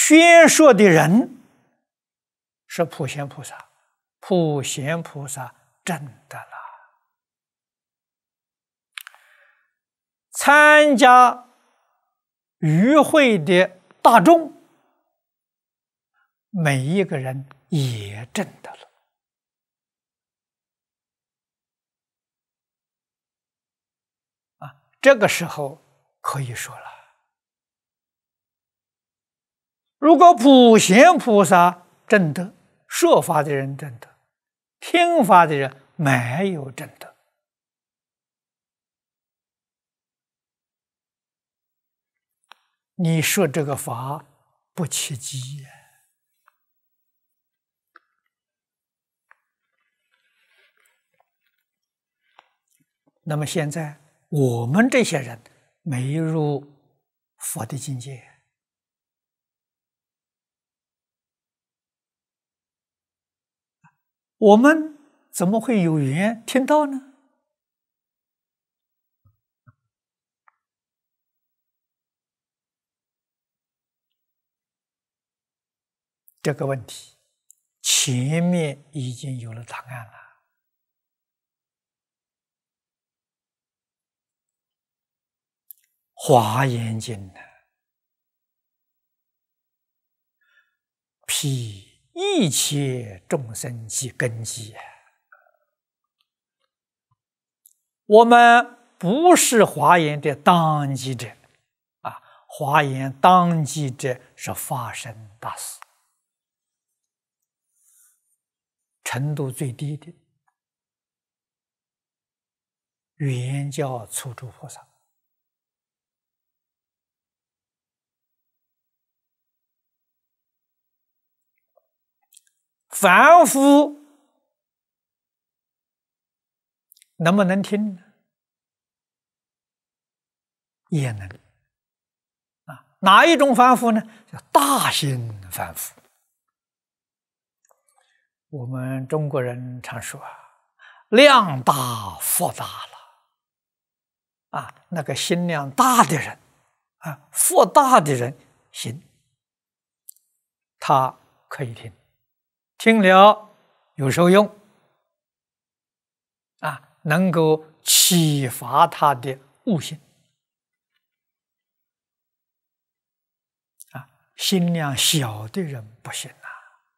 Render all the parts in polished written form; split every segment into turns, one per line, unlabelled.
宣说的人是普贤菩萨，普贤菩萨证得了。参加与会的大众，每一个人也证得了。这个时候可以说了，如果普贤菩萨证得，说法的人证得，听法的人没有证得，你说这个法不契机呀。那么现在我们这些人没入佛的境界，我们怎么会有缘听到呢？这个问题前面已经有了答案了。华严经呢，辟一切众生其根基。我们不是华严的当机者啊，华严当机者是法身大士，程度最低的圆教初住菩萨。凡夫能不能听呢？也能啊。哪一种凡夫呢？叫大心凡夫。我们中国人常说啊，量大福大了啊。那个心量大的人啊，福大的人心，他可以听，听了有受用啊，能够启发他的悟性啊。心量小的人不行啊，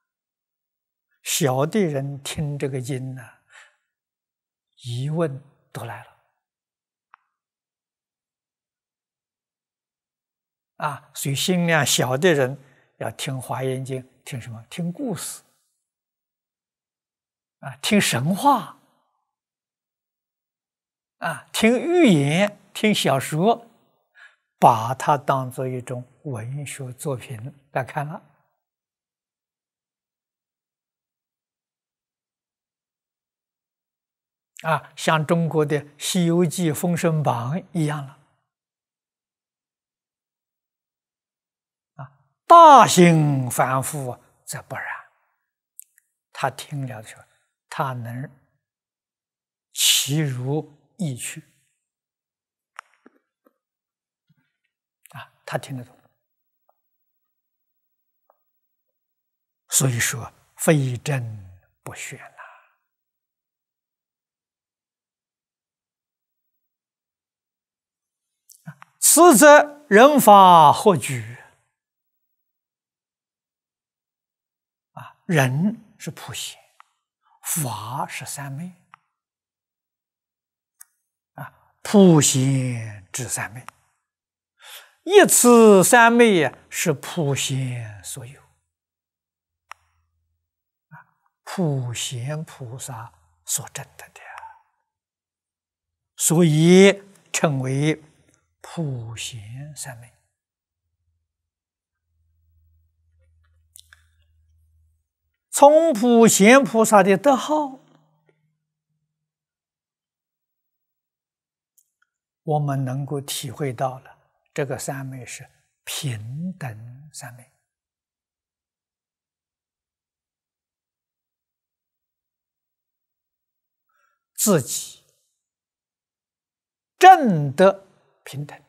小的人听这个经呢，疑问都来了啊。所以心量小的人要听《华严经》，听什么？听故事啊，听神话啊，听寓言，听小说，把它当作一种文学作品来看了啊，像中国的《西游记》《封神榜》一样了啊。大行凡夫则不然，他听了的时候，他能其如意趣啊，他听得懂。所以说，非真不玄呐。此则人法何居啊？人是普贤，法是三昧啊，普贤至三昧，一此三昧是普贤所有啊，普贤菩萨所证得的，所以称为普贤三昧。从普贤菩萨的德号，我们能够体会到了这个三昧是平等三昧。自己证得平等，